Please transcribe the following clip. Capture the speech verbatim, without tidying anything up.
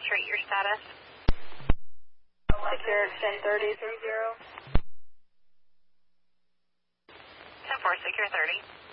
Street, your status? Secure ten thirty three zero. ten four, secure thirty.